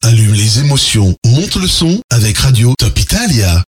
Allume les émotions, monte le son avec Radio Top Italia.